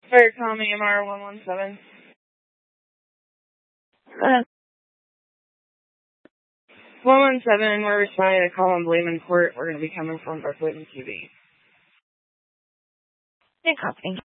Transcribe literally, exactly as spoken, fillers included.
Fire com E M R one one seven. Uh, one one seven, we're responding to call on Blaman Court. We're going to be coming from North Blaman Q B. good copy.